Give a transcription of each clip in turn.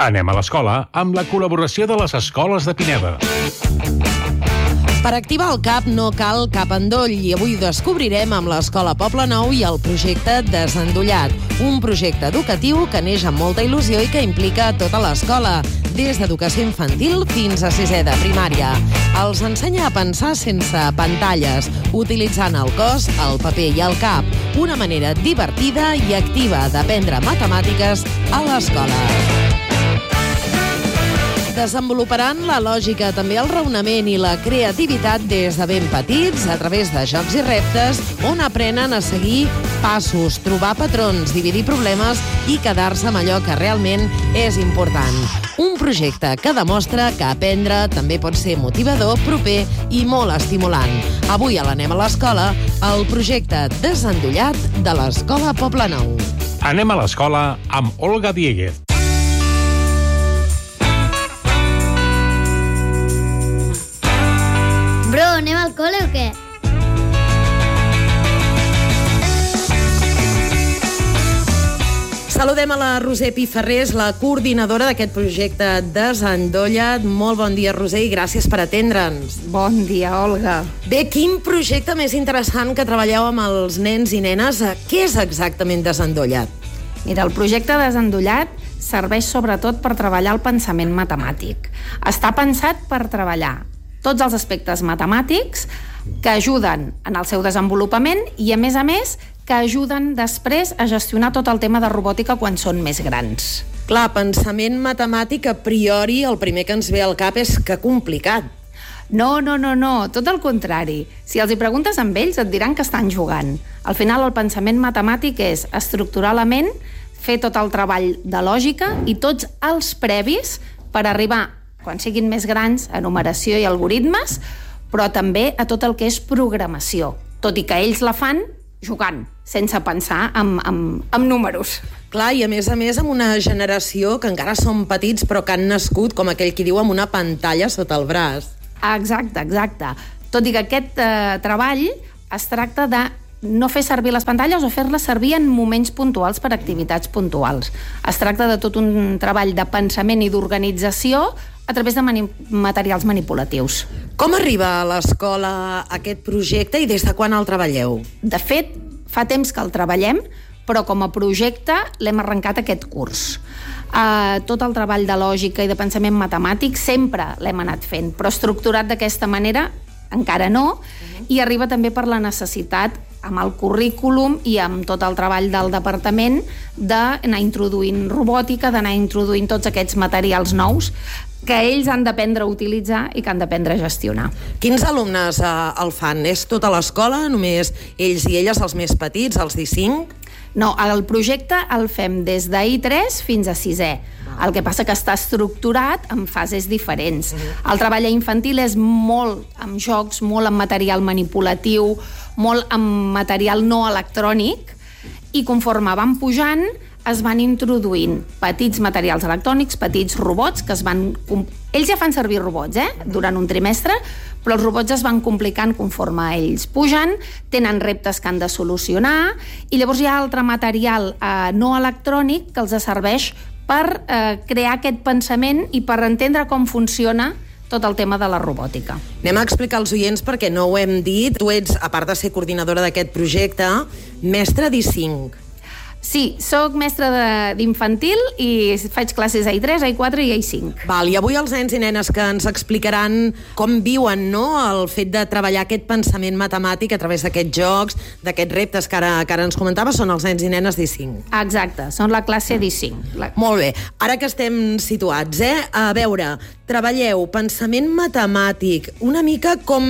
Anem a l'escola amb la col·laboració de les escoles de Pineda. Per activar el CAP no cal cap endoll i avui descobrirem amb l'Escola Poble Nou i el projecte Desendollat, un projecte educatiu que neix amb molta il·lusió i que implica tota l'escola, des d'educació infantil fins a sisè de primària. Els ensenya a pensar sense pantalles, utilitzant el cos, el paper i el cap, una manera divertida i activa d'aprendre matemàtiques a l'escola. Desenvoluparan la lògica, també el raonament i la creativitat des de ben petits, a través de jocs i reptes, on aprenen a seguir passos, trobar patrons, dividir problemes i quedar-se amb allò que realment és important. Un projecte que demostra que aprendre també pot ser motivador, proper i molt estimulant. Avui a l'Anem a l'Escola, el projecte Desendollat de l'Escola Poble Nou. Anem a l'escola amb Olga Dieguez. Bro, anem al col·le o què? Saludem a la Roser Piferrés, la coordinadora d'aquest projecte Desendollat. Molt bon dia, Roser, i gràcies per atendre'ns. Bon dia, Olga. Bé, quin projecte més interessant que treballeu amb els nens i nenes. Què és exactament Desendollat? Mira, el projecte Desendollat serveix sobretot per treballar el pensament matemàtic. Està pensat per treballar tots els aspectes matemàtics que ajuden en el seu desenvolupament i, a més, que ajuden després a gestionar tot el tema de robòtica quan són més grans. Clar, pensament matemàtic a priori, el primer que ens ve al cap és que complicat. No, tot el contrari. Si els hi preguntes amb ells et diran que estan jugant. Al final el pensament matemàtic és estructurar la ment, fer tot el treball de lògica i tots els previs per arribar, quan siguin més grans, a numeració i algoritmes, però també a tot el que és programació, tot i que ells la fan jugant, sense pensar en números. Clar, i a més amb una generació que encara són petits però que han nascut, com aquell qui diu, amb una pantalla sota el braç. Exacte. Tot i que aquest treball es tracta de no fer servir les pantalles o fer-les servir en moments puntuals per activitats puntuals. Es tracta de tot un treball de pensament i d'organització a través de materials manipulatius. Com arriba a l'escola aquest projecte i des de quan el treballeu? De fet, fa temps que el treballem, però com a projecte l'hem arrencat aquest curs. Tot el treball de lògica i de pensament matemàtic sempre l'hem anat fent, però estructurat d'aquesta manera encara no, i arriba també per la necessitat amb el currículum i amb tot el treball del departament d'anar introduint robòtica, d'anar introduint tots aquests materials nous que ells han d'aprendre a utilitzar i que han d'aprendre a gestionar. Quins alumnes el fan? És tota l'escola? Només ells i elles, els més petits, els d'I5? No, el projecte el fem des d'I3 fins a 6è. El que passa que està estructurat en fases diferents. El treball infantil és molt amb jocs, molt amb material manipulatiu, molt amb material no electrònic, i conforme van pujant es van introduint petits materials electrònics, petits robots que es van... Ells ja fan servir robots, durant un trimestre, però els robots es van complicant conforme ells pugen, tenen reptes que han de solucionar, i llavors hi ha altre material no electrònic que els serveix per crear aquest pensament i per entendre com funciona tot el tema de la robòtica. Anem a explicar als oients perquè no ho hem dit. Tu ets, a part de ser coordinadora d'aquest projecte, mestra d'I5. Sí, soc mestra d'infantil i faig classes a I3, a I4 i a I5. Val, i avui els nens i nenes que ens explicaran com viuen, no?, el fet de treballar aquest pensament matemàtic a través d'aquests jocs, d'aquests reptes que ara ens comentava, són els nens i nenes d'I5. Exacte, són la classe d'I5. Molt bé, ara que estem situats, a veure, treballeu pensament matemàtic, una mica com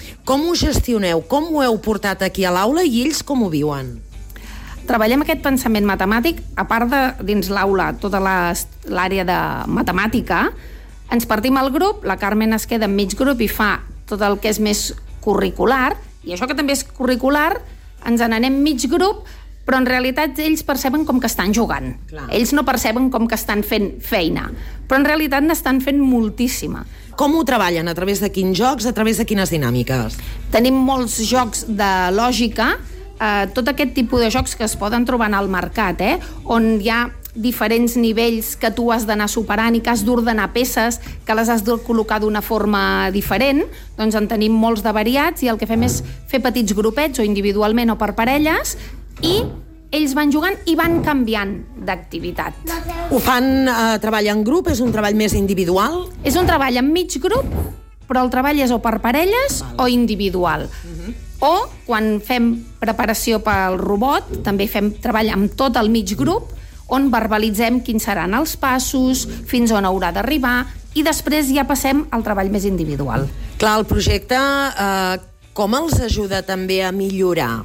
ho gestioneu, com ho heu portat aquí a l'aula i ells com ho viuen? Treballem aquest pensament matemàtic, a part de dins l'aula, tota l'àrea de matemàtica, ens partim al grup, la Carmen es queda en mig grup i fa tot el que és més curricular, i això que també és curricular, ens n'anem mig grup, però en realitat ells perceben com que estan jugant. Clar. Ells no perceben com que estan fent feina, però en realitat n'estan fent moltíssima. Com ho treballen? A través de quins jocs? A través de quines dinàmiques? Tenim molts jocs de lògica, tot aquest tipus de jocs que es poden trobar al mercat, on hi ha diferents nivells que tu has d'anar superant i que has d'ordenar peces, que les has de col·locar d'una forma diferent, doncs en tenim molts de variats i el que fem és fer petits grupets o individualment o per parelles i ells van jugant i van canviant d'activitat. Ho fan treball en grup? És un treball més individual? És un treball en mig grup, però el treball és o per parelles o individual. O, quan fem preparació pel robot, també fem treball amb tot el mig grup, on verbalitzem quins seran els passos, fins on haurà d'arribar, i després ja passem al treball més individual. Clar, el projecte com els ajuda també a millorar?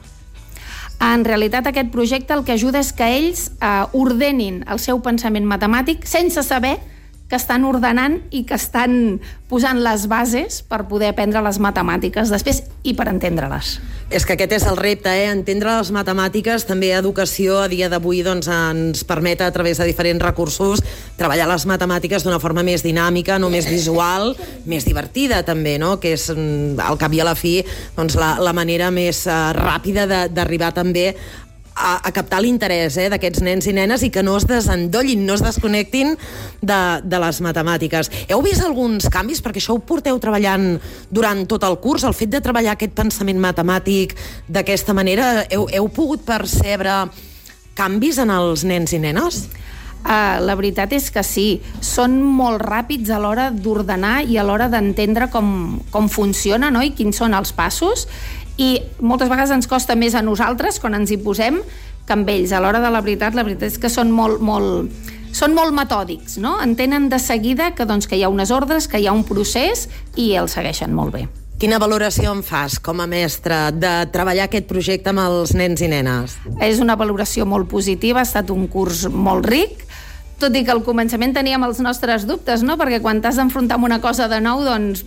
En realitat, aquest projecte el que ajuda és que ells ordenin el seu pensament matemàtic sense saber que estan ordenant i que estan posant les bases per poder aprendre les matemàtiques després i per entendre-les. És que aquest és el repte, entendre les matemàtiques. També educació a dia d'avui ens permet a través de diferents recursos treballar les matemàtiques d'una forma més dinàmica, no més visual, més divertida també, no? Que és al cap i a la fi doncs, la manera més ràpida d'arribar també a captar l'interès d'aquests nens i nenes i que no es desendollin, no es desconnectin de les matemàtiques. Heu vist alguns canvis? Perquè això ho porteu treballant durant tot el curs, el fet de treballar aquest pensament matemàtic d'aquesta manera. Heu pogut percebre canvis en els nens i nenes? La veritat és que sí. Són molt ràpids a l'hora d'ordenar i a l'hora d'entendre com funciona, no? I quins són els passos. I moltes vegades ens costa més a nosaltres, quan ens hi posem, que amb ells. A l'hora de la veritat és que són molt metòdics, no? Entenen de seguida que hi ha unes ordres, que hi ha un procés i els segueixen molt bé. Quina valoració en fas com a mestra de treballar aquest projecte amb els nens i nenes? És una valoració molt positiva, ha estat un curs molt ric, tot i que al començament teníem els nostres dubtes, no? Perquè quan t'has d'enfrontar amb una cosa de nou, doncs,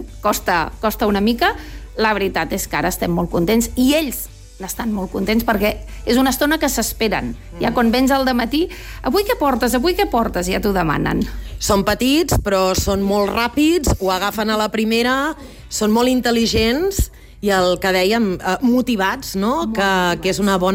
costa una mica. La veritat és que ara estem molt contents i ells n'estan molt contents perquè és una estona que s'esperen. Ja quan vens al dematí, avui què portes? Ja t'ho demanen. Són petits, però són molt ràpids, ho agafen a la primera, són molt intel·ligents i el que dèiem, motivats, no? Que és una bona